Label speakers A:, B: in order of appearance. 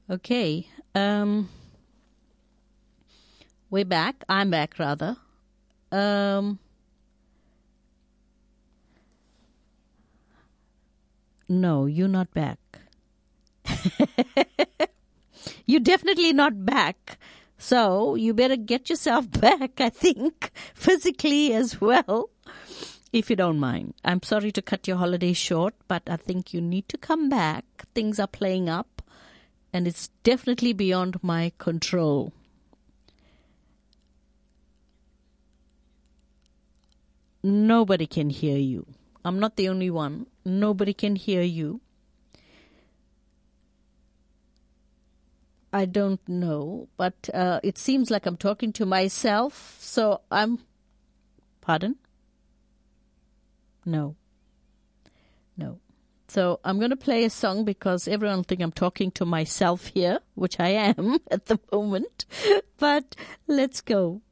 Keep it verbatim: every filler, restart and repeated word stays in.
A: Okay. Um, we're back. I'm back, rather. Um, no, you're not back. You're definitely not back. So you better get yourself back, I think, physically as well, if you don't mind. I'm sorry to cut your holiday short, but I think you need to come back. Things are playing up, and it's definitely beyond my control. Nobody can hear you. I'm not the only one. Nobody can hear you. I don't know, but uh, it seems like I'm talking to myself, so I'm... Pardon? No. No. So I'm going to play a song because everyone thinks I'm talking to myself here, which I am at the moment. But let's go.